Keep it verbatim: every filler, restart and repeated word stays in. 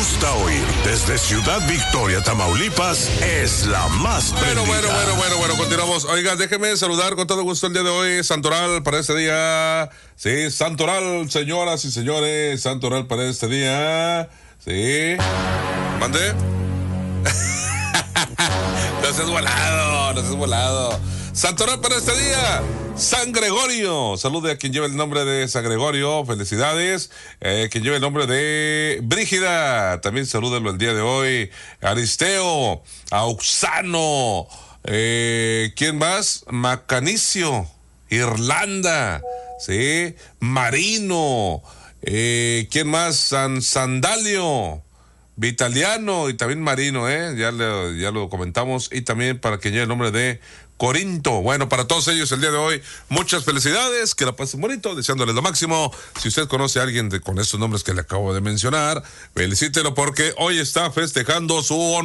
gusta oír desde Ciudad Victoria, Tamaulipas, es la más Bueno, prendida. bueno, bueno, bueno, bueno, continuamos. Oiga, déjeme saludar con todo gusto el día de hoy, Santoral, para este día. Sí, Santoral, señoras y señores, Santoral para este día. Sí. ¿Mande? No seas volado, no seas volado. Santoral para este día, San Gregorio. Salude a quien lleva el nombre de San Gregorio, felicidades. Eh, quien lleva el nombre de Brígida, también salúdenlo el día de hoy. Aristeo, Auxano, eh, ¿quién más? Macanicio, Irlanda, sí, Marino, eh, ¿quién más? San Sandalio, Vitaliano y también Marino, eh, ya, le, ya lo comentamos, y también para quien lleve el nombre de Corinto. Bueno, para todos ellos el día de hoy, muchas felicidades, que la pasen bonito, deseándoles lo máximo. Si usted conoce a alguien de, con estos nombres que le acabo de mencionar, felicítelo porque hoy está festejando su